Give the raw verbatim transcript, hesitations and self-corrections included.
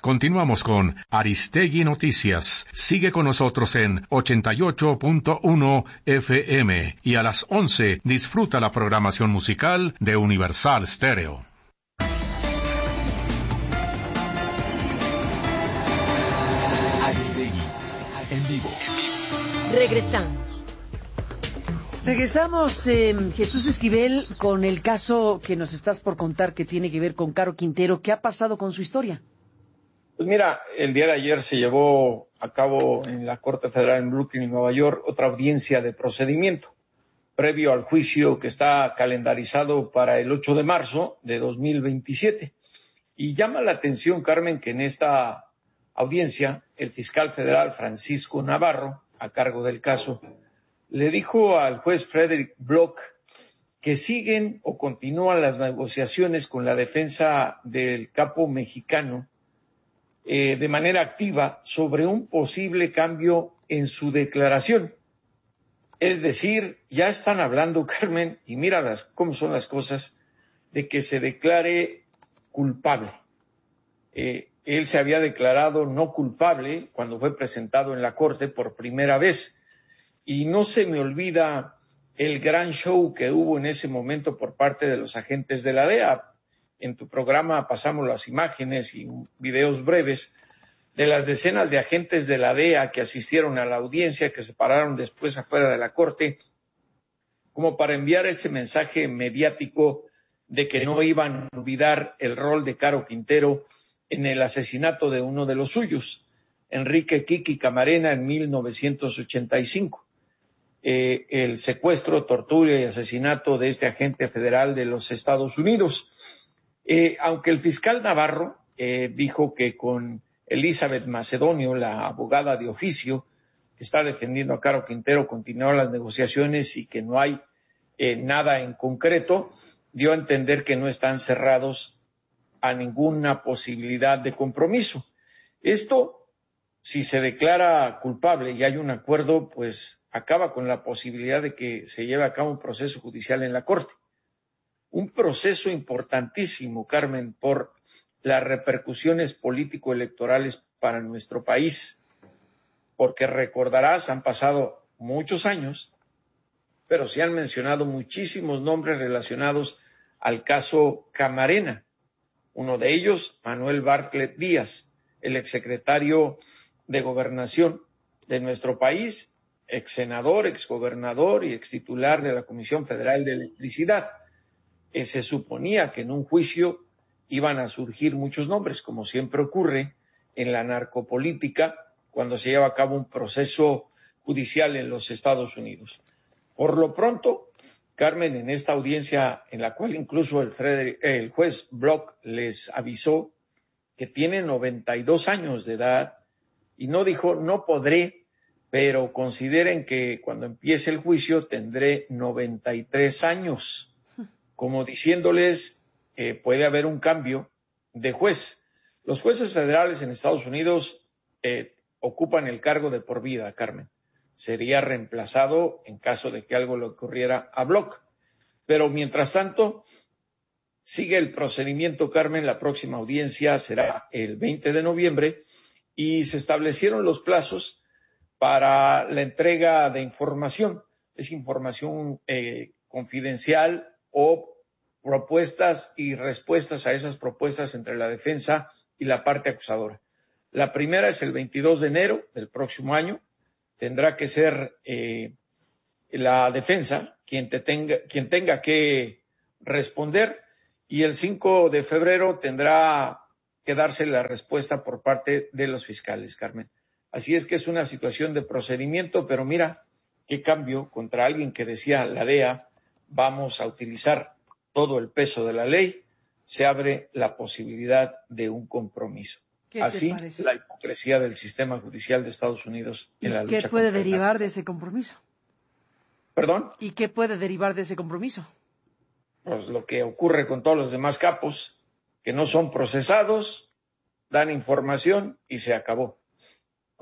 Continuamos con Aristegui Noticias. Sigue con nosotros en ochenta y ocho punto uno F M y a las once disfruta la programación musical de Universal Stereo. Aristegui en vivo. Regresamos. Regresamos, eh, Jesús Esquivel, con el caso que nos estás por contar que tiene que ver con Caro Quintero. ¿Qué ha pasado con su historia? Pues mira, el día de ayer se llevó a cabo en la Corte Federal en Brooklyn, Nueva York, otra audiencia de procedimiento, previo al juicio que está calendarizado para el ocho de marzo de dos mil veintisiete. Y llama la atención, Carmen, que en esta audiencia el fiscal federal Francisco Navarro, a cargo del caso, le dijo al juez Frederick Block que siguen o continúan las negociaciones con la defensa del capo mexicano Eh, de manera activa sobre un posible cambio en su declaración. Es decir, ya están hablando, Carmen, y míralas cómo son las cosas, de que se declare culpable. Eh, él se había declarado no culpable cuando fue presentado en la corte por primera vez. Y no se me olvida el gran show que hubo en ese momento por parte de los agentes de la D E A. En tu programa pasamos las imágenes y videos breves de las decenas de agentes de la D E A que asistieron a la audiencia, que se pararon después afuera de la corte, como para enviar ese mensaje mediático de que no iban a olvidar el rol de Caro Quintero en el asesinato de uno de los suyos, Enrique Kiki Camarena, en mil novecientos ochenta y cinco. Eh, el secuestro, tortura y asesinato de este agente federal de los Estados Unidos. Eh, aunque el fiscal Navarro eh, dijo que con Elizabeth Macedonio, la abogada de oficio que está defendiendo a Caro Quintero, continuaron las negociaciones y que no hay eh, nada en concreto, dio a entender que no están cerrados a ninguna posibilidad de compromiso. Esto, si se declara culpable y hay un acuerdo, pues acaba con la posibilidad de que se lleve a cabo un proceso judicial en la Corte. Un proceso importantísimo, Carmen, por las repercusiones político-electorales para nuestro país, porque recordarás, han pasado muchos años, pero se han mencionado muchísimos nombres relacionados al caso Camarena. Uno de ellos, Manuel Bartlett Díaz, el exsecretario de Gobernación de nuestro país, exsenador, exgobernador y extitular de la Comisión Federal de Electricidad. Eh, se suponía que en un juicio iban a surgir muchos nombres, como siempre ocurre en la narcopolítica cuando se lleva a cabo un proceso judicial en los Estados Unidos. Por lo pronto, Carmen, en esta audiencia en la cual incluso el, Frederick, eh, el juez Block les avisó que tiene noventa y dos años de edad y no dijo no podré, pero consideren que cuando empiece el juicio tendré noventa y tres años. Como diciéndoles, eh, puede haber un cambio de juez. Los jueces federales en Estados Unidos eh, ocupan el cargo de por vida, Carmen. Sería reemplazado en caso de que algo le ocurriera a Block. Pero mientras tanto, sigue el procedimiento, Carmen. La próxima audiencia será el veinte de noviembre y se establecieron los plazos para la entrega de información. Es información eh, confidencial o propuestas y respuestas a esas propuestas entre la defensa y la parte acusadora. La primera es el veintidós de enero del próximo año. Tendrá que ser eh, la defensa quien, te tenga, quien tenga que responder y el cinco de febrero tendrá que darse la respuesta por parte de los fiscales, Carmen. Así es que es una situación de procedimiento, pero mira qué cambio contra alguien que decía la D E A, vamos a utilizar todo el peso de la ley, se abre la posibilidad de un compromiso. Así, la hipocresía del sistema judicial de Estados Unidos en la lucha. ¿Y qué puede derivar de ese compromiso? ¿Perdón? ¿Y qué puede derivar de ese compromiso? Pues lo que ocurre con todos los demás capos, que no son procesados, dan información y se acabó.